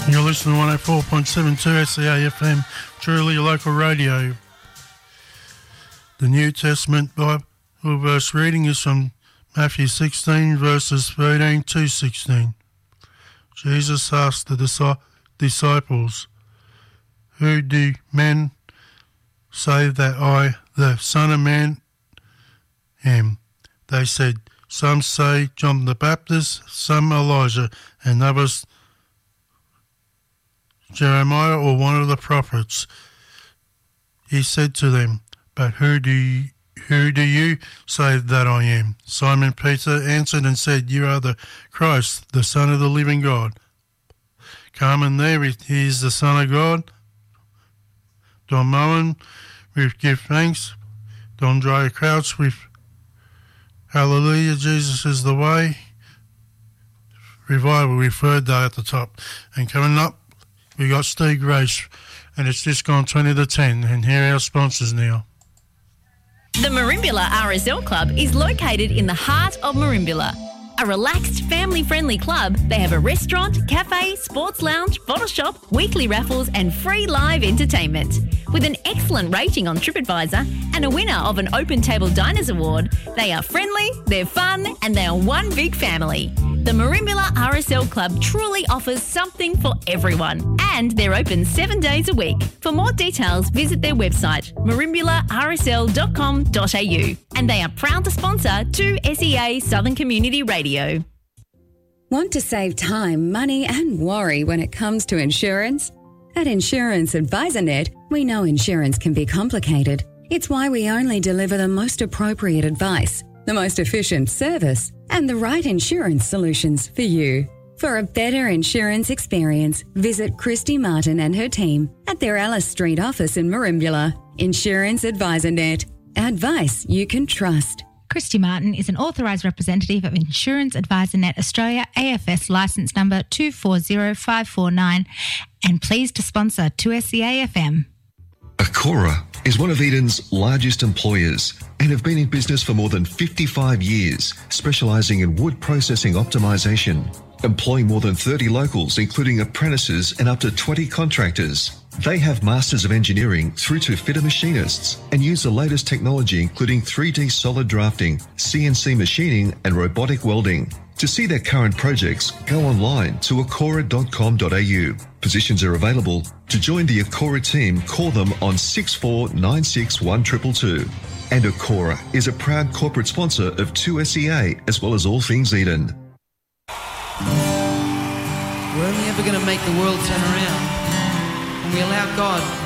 You're listening to 104.72 SEA FM, truly your local radio. The New Testament Bible verse reading is from Matthew 16, verses 13 to 16. Jesus asked the disciples, "Who do men say that I, the Son of Man, am?" They said, "Some say John the Baptist, some Elijah, and others Jeremiah or one of the prophets." He said to them, "But who do you say that I am?" Simon Peter answered and said, "You are the Christ, the Son of the living God." Come and there, he is the Son of God. Don Moen with give thanks. Don Dry Crouch with Hallelujah, Jesus is the way. Revival with Third Day at the top. And coming up, we got Steve Grace, and it's just gone 20 to 10. And here are our sponsors now. The Merimbula RSL Club is located in the heart of Merimbula. A relaxed, family-friendly club, they have a restaurant, cafe, sports lounge, bottle shop, weekly raffles and free live entertainment. With an excellent rating on TripAdvisor and a winner of an Open Table Diners Award, they are friendly, they're fun and they are one big family. The Merimbula RSL Club truly offers something for everyone and they're open 7 days a week. For more details, visit their website merimbularsl.com.au, and they are proud to sponsor 2SEA Southern Community Radio. Want to save time, money and worry when it comes to insurance? At Insurance AdvisorNet, we know insurance can be complicated. It's why we only deliver the most appropriate advice, the most efficient service, and the right insurance solutions for you. For a better insurance experience, visit Christy Martin and her team at their Alice Street office in Merimbula. Insurance AdvisorNet. Advice you can trust. Christy Martin is an authorised representative of Insurance AdvisorNet Australia, AFS licence number 240549, and pleased to sponsor 2SEA FM. Acora is one of Eden's largest employers and have been in business for more than 55 years, specialising in wood processing optimisation, employing more than 30 locals, including apprentices and up to 20 contractors. They have Masters of Engineering through to fitter machinists and use the latest technology, including 3D solid drafting, CNC machining and robotic welding. To see their current projects, go online to acora.com.au. Positions are available. To join the Acora team, call them on 64961222. And Acora is a proud corporate sponsor of 2SEA as well as all things Eden. We're only ever going to make the world turn around when we allow God